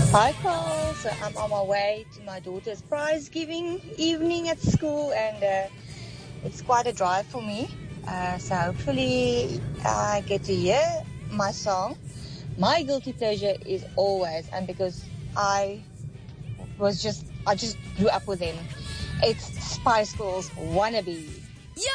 Hi, Carl. So I'm on my way to my daughter's prize giving evening at school, and it's quite a drive for me. So hopefully I get to hear my song. My guilty pleasure is always, and because I I just grew up with them. It's Spice Girls Wannabe.